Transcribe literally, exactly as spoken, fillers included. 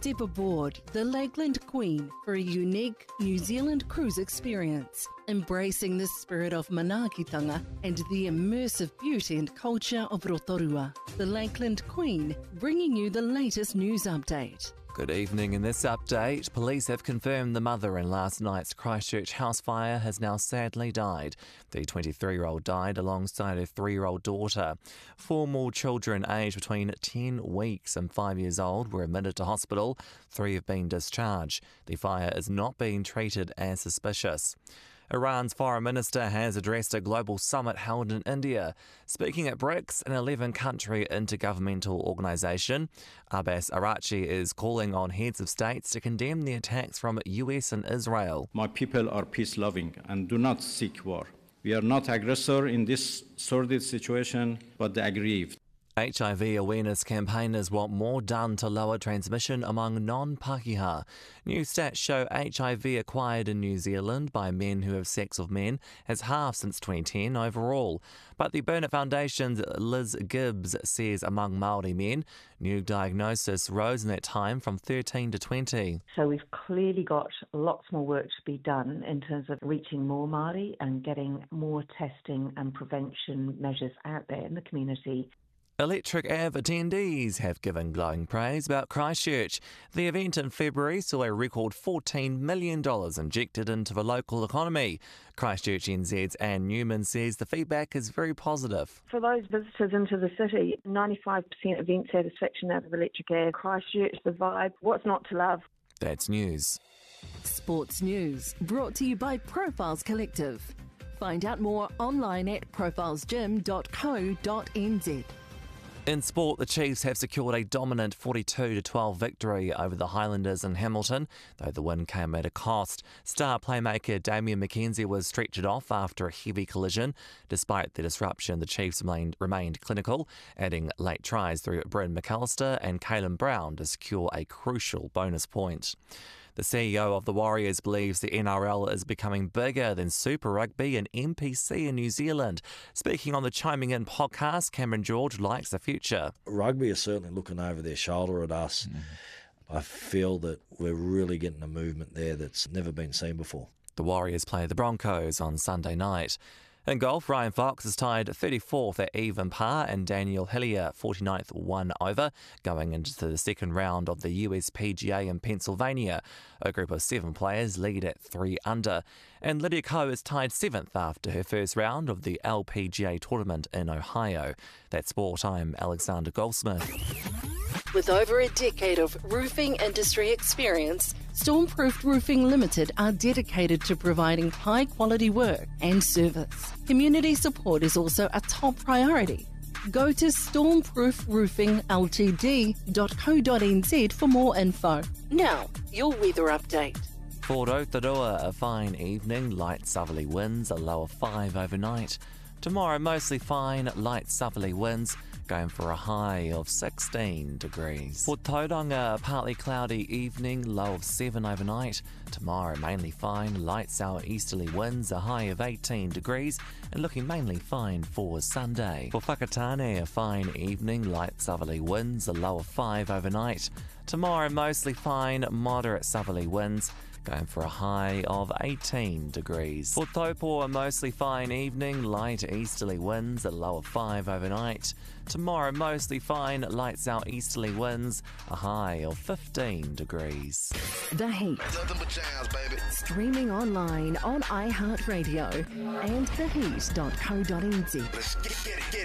Step aboard the Lakeland Queen for a unique New Zealand cruise experience, embracing the spirit of manaakitanga and the immersive beauty and culture of Rotorua. The Lakeland Queen, bringing you the latest news update. Good evening. In this update, police have confirmed the mother in last night's Christchurch house fire has now sadly died. The twenty-three-year-old died alongside her three-year-old daughter. Four more children aged between ten weeks and five years old were admitted to hospital. Three have been discharged. The fire is not being treated as suspicious. Iran's foreign minister has addressed a global summit held in India. Speaking at BRICS, an eleven-country intergovernmental organisation, Abbas Araghchi is calling on heads of states to condemn the attacks from U S and Israel. My people are peace-loving and do not seek war. We are not aggressor in this sordid situation, but the aggrieved. H I V awareness campaigners want more done to lower transmission among non-Pākehā. New stats show H I V acquired in New Zealand by men who have sex with men has halved since twenty ten overall. But the Burnet Foundation's Liz Gibbs says among Māori men, new diagnosis rose in that time from thirteen to twenty. So we've clearly got lots more work to be done in terms of reaching more Māori and getting more testing and prevention measures out there in the community. Electric Ave attendees have given glowing praise about Christchurch. The event in February saw a record fourteen million dollars injected into the local economy. Christchurch N Z's Anne Newman says the feedback is very positive. For those visitors into the city, ninety-five percent event satisfaction out of Electric Ave. Christchurch, the vibe, what's not to love? That's news. Sports news, brought to you by Profiles Collective. Find out more online at profiles gym dot co dot n z. In sport, the Chiefs have secured a dominant forty-two to twelve victory over the Highlanders in Hamilton, though the win came at a cost. Star playmaker Damian McKenzie was stretchered off after a heavy collision. Despite the disruption, the Chiefs remained, remained clinical, adding late tries through Bryn McAllister and Caelan Brown to secure a crucial bonus point. The C E O of the Warriors believes the N R L is becoming bigger than Super Rugby and N P C in New Zealand. Speaking on the Chiming In podcast, Cameron George likes the future. Rugby is certainly looking over their shoulder at us. Mm. I feel that we're really getting a movement there that's never been seen before. The Warriors play the Broncos on Sunday night. In golf, Ryan Fox is tied thirty-fourth at even par and Daniel Hillier forty-ninth one over, going into the second round of the U S P G A in Pennsylvania. A group of seven players lead at three under. And Lydia Ko is tied seventh after her first round of the L P G A tournament in Ohio. That's sport. I'm Alexander Goldsmith. With over a decade of roofing industry experience, Stormproof Roofing Limited are dedicated to providing high-quality work and service. Community support is also a top priority. Go to stormproof roofing l t d dot co dot n z for more info. Now, your weather update. For Rotorua, a fine evening, light southerly winds, a low of five overnight. Tomorrow, mostly fine, light southerly winds, going for a high of sixteen degrees. For Tauranga, partly cloudy evening, low of seven overnight. Tomorrow, mainly fine, light southeasterly winds, a high of eighteen degrees, and looking mainly fine for Sunday. For Whakatane, a fine evening, light southerly winds, a low of five overnight. Tomorrow, mostly fine, moderate southerly winds, going for a high of eighteen degrees. For Taupo, a mostly fine evening, light easterly winds, a low of five overnight. Tomorrow, mostly fine, light southeasterly winds, a high of fifteen degrees. The Heat. Streaming online on iHeartRadio and the heat dot co dot n z. Let's get it, get it.